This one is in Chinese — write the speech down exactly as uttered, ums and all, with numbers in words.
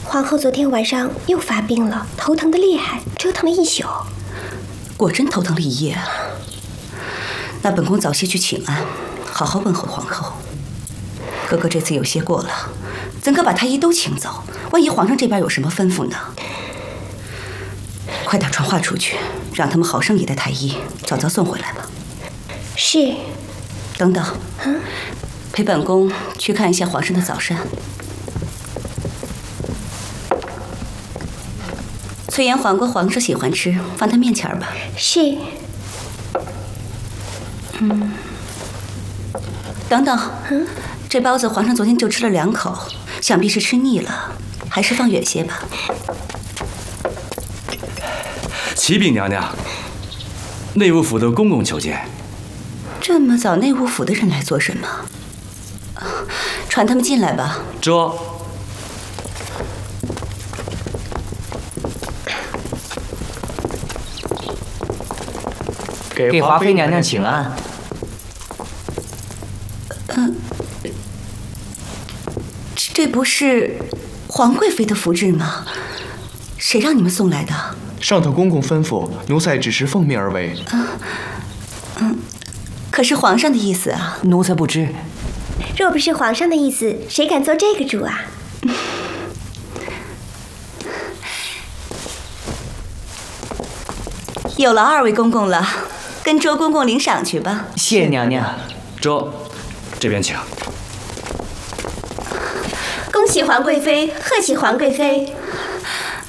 皇后昨天晚上又发病了，头疼的厉害，折腾了一宿。 果真头疼了一夜啊！那本宫早些去请安，好好问候皇后。哥哥这次有些过了，怎可把太医都请走？万一皇上这边有什么吩咐呢？快点传话出去，让他们好生里的太医早早送回来吧。 是。 等等，嗯，陪本宫去看一下皇上的早膳。翠岩黄瓜皇上喜欢吃，放他面前吧。 是。 嗯，等等， 嗯， 这包子皇上昨天就吃了两口，想必是吃腻了，还是放远些吧。 启禀娘娘，内务府的公公求见。 这么早，内务府的人来做什么？传他们进来吧。 这。 给华妃娘娘请安。 嗯，这不是皇贵妃的符制吗？谁让你们送来的？ 上头公公吩咐，奴才只是奉命而为。 嗯嗯，可是皇上的意思啊， 奴才不知。 若不是皇上的意思，谁敢做这个主啊？ 有劳二位公公了，跟周公公领赏去吧。 谢谢娘娘。 周，这边请。 恭喜皇贵妃，贺喜皇贵妃。